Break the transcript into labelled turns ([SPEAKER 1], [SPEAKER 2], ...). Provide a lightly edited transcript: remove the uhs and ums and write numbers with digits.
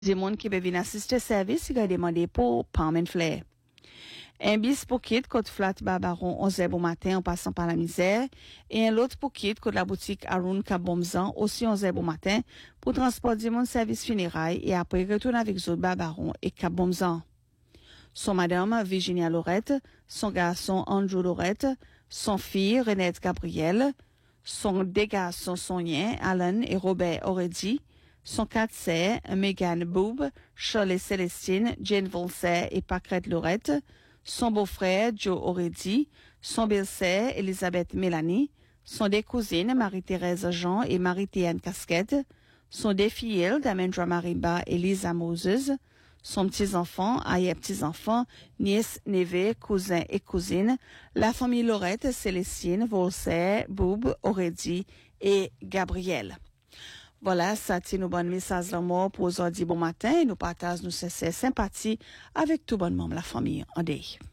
[SPEAKER 1] des monde qui peuvent venir assister service, il a demandé pour Palm and Flair. Un bis pour quitte côte flat Barbaron 11h au matin en passant par la misère et un autre pour quitte côte la boutique Arun Kabomzan aussi 11h au matin pour transporter mon service funérailles et après retourner avec Zod Barbaron et Kabomzan. Son madame Virginia Lorette, son garçon Andrew Lorette, son fille Renette Gabrielle, son deux garçons Sonien, Alan et Robert Oredi, son quatre sœurs, Megan Boob, Charles Célestine, Jane Volser et Pacrette Lorette, son beau-frère Joe Oredi, son belle-sœur Elisabeth Mélanie, son deux cousines Marie-Thérèse Jean et Marie-Théane Casquette, son deux filles d'Amendra Marimba et Lisa Moses, son petits-enfants, arrière petits-enfants, nièces, neveux, cousins et cousines, la famille Lorette, Célestine, Volser, Boob, Oredi et Gabriel. Voilà, ça c'est nos bons messages d'amour pour aujourd'hui bon matin et nous partageons nos sincères sympathies avec tout bonnement la famille en deuil.